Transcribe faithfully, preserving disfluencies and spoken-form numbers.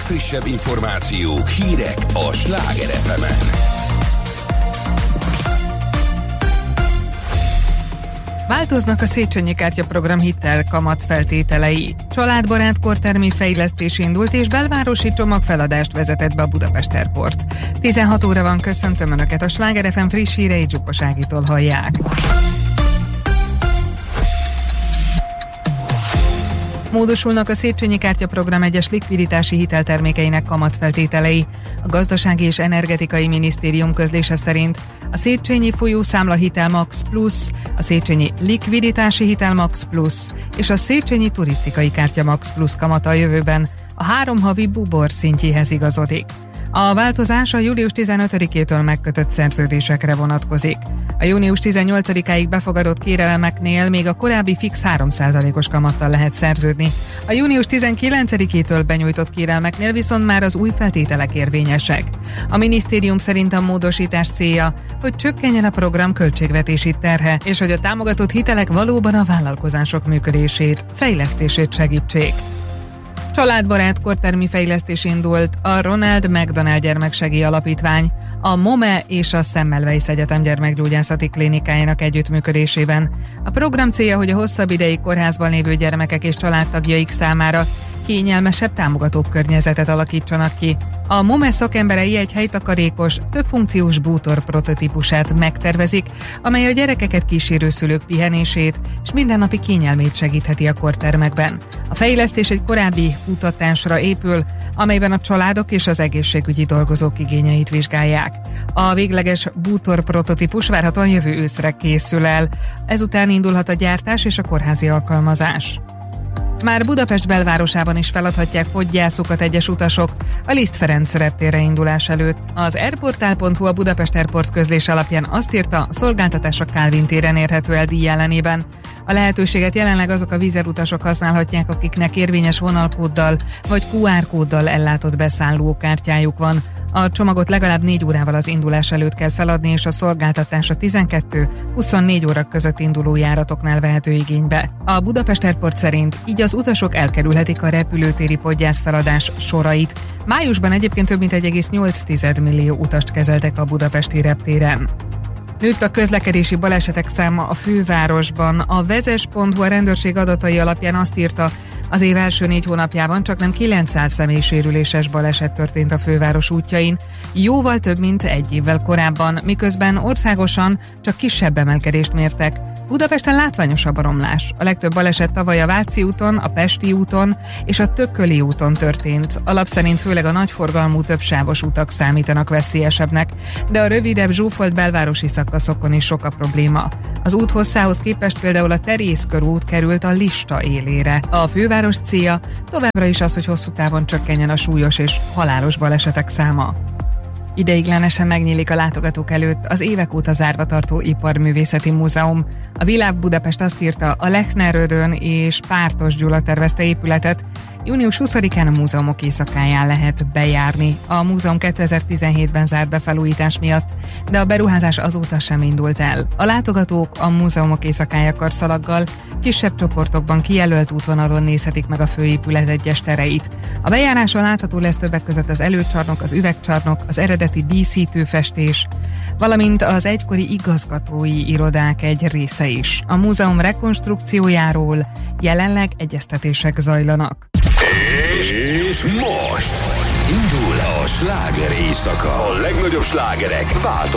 legfrissebb információk, hírek a Sláger ef emen. Változnak a Széchenyi kártyaprogram hitel kamat feltételei. Családbarát kortermi fejlesztés indult és belvárosi csomagfeladást vezetett be a Budapest Airport. tizenhat óra van, köszöntöm Önöket, a Sláger ef em friss híreit Zsukos Ágitól hallják. Módosulnak a Széchenyi kártyaprogram egyes likviditási hiteltermékeinek kamatfeltételei. A Gazdasági és Energetikai Minisztérium közlése szerint a Széchenyi folyószámla hitel Max Plus, a Széchenyi likviditási hitel Max Plus és a Széchenyi turisztikai kártya Max Plus kamata a jövőben a három havi bubor szintjéhez igazodik. A változás a július tizenötödikétől megkötött szerződésekre vonatkozik. A június tizennyolcadikáig befogadott kérelemeknél még a korábbi fix három százalékos kamattal lehet szerződni. A június tizenkilencedikétől benyújtott kérelmeknél viszont már az új feltételek érvényesek. A minisztérium szerint a módosítás célja, hogy csökkenjen a program költségvetési terhe, és hogy a támogatott hitelek valóban a vállalkozások működését, fejlesztését segítsék. Családbarát kortermi fejlesztés indult a Ronald McDonald Gyermeksegély Alapítvány, a MOME és a Semmelweis Egyetem gyermekgyógyászati klinikájának együttműködésében. A program célja, hogy a hosszabb ideig kórházban lévő gyermekek és családtagjaik számára kényelmesebb, támogatóbb környezetet alakítsanak ki. A MOME szakemberei egy helytakarékos, többfunkciós bútor prototípusát megtervezik, amely a gyerekeket kísérő szülők pihenését és mindennapi kényelmét segítheti a kortermekben. A fejlesztés egy korábbi kutatásra épül, amelyben a családok és az egészségügyi dolgozók igényeit vizsgálják. A végleges bútor prototípus várhatóan jövő őszre készül el, ezután indulhat a gyártás és a kórházi alkalmazás. Már Budapest belvárosában is feladhatják podgyászukat egyes utasok a Liszt Ferenc reptérre indulás előtt. Az airportál pont hu a Budapest Airport közlés alapján azt írta, a szolgáltatás a Kálvin téren érhető el díj ellenében. A lehetőséget jelenleg azok a vízerutasok használhatják, akiknek érvényes vonalkóddal vagy kú ár kóddal ellátott beszállókártyájuk van. A csomagot legalább négy órával az indulás előtt kell feladni, és a szolgáltatás a tizenkettő-huszonnégy óra között induló járatoknál vehető igénybe. A Budapest Airport szerint így az utasok elkerülhetik a repülőtéri podgyászfeladás sorait. Májusban egyébként több mint egy egész nyolc millió utast kezeltek a budapesti reptéren. Nőtt a közlekedési balesetek száma a fővárosban. A vezes pont hu a rendőrség adatai alapján azt írta, az év első négy hónapjában csaknem kilencszáz személysérüléses baleset történt a főváros útjain, jóval több, mint egy évvel korábban, miközben országosan csak kisebb emelkedést mértek. Budapesten látványosabb a romlás. A legtöbb baleset tavaly a Váci úton, a Pesti úton és a Tököli úton történt. Alap szerint főleg a nagyforgalmú többsávos utak számítanak veszélyesebbnek, de a rövidebb zsúfolt belvárosi szakaszokon is sok a probléma. Az út hosszához képest például a Terész körút került a lista élére. A főváros célja továbbra is az, hogy hosszú távon csökkenjen a súlyos és halálos balesetek száma. Ideiglenesen megnyílik a látogatók előtt az évek óta zárva tartó Iparművészeti Múzeum. A Világ Budapest azt írta, a Lechner Rödön és Pártos Gyula tervezte épületet június huszadikán a múzeumok éjszakáján lehet bejárni. A múzeum kétezer-tizenhétben zárt be felújítás miatt, de a beruházás azóta sem indult el. A látogatók a múzeumok éjszakája karszalaggal kisebb csoportokban kijelölt útvonalon nézhetik meg a főépület egyes tereit. A bejáráson látható lesz többek között az előcsarnok, az üvegcsarnok, az eredeti díszítőfestés, valamint az egykori igazgatói irodák egy része is. A múzeum rekonstrukciójáról jelenleg egyeztetések zajlanak. És most indul a sláger éjszaka. A legnagyobb slágerek változnak.